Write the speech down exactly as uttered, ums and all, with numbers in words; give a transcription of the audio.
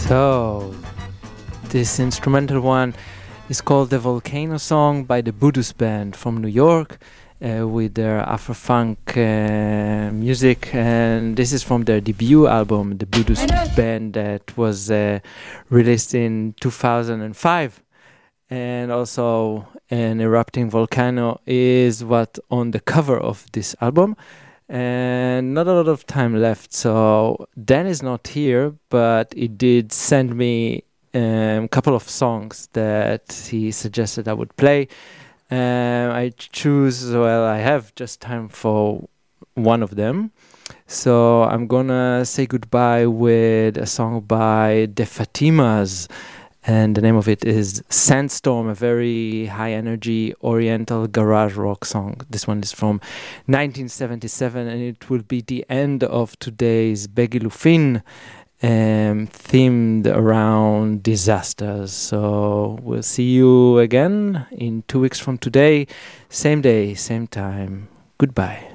So, this instrumental one is called The Volcano Song by the Budus Band from New York uh, with their Afro-funk uh, music, and this is from their debut album, The Budus Band, that was uh, released in two thousand five. And also an erupting volcano is what on the cover of this album. And not a lot of time left, so Dan is not here, but he did send me a um, couple of songs that he suggested I would play. Um, I choose, well, I have just time for one of them. So I'm gonna say goodbye with a song by The Fatimas. And the name of it is Sandstorm, a very high-energy oriental garage rock song. This one is from nineteen seventy-seven, and it will be the end of today's Begilufin, um, themed around disasters. So we'll see you again in two weeks from today. Same day, same time. Goodbye.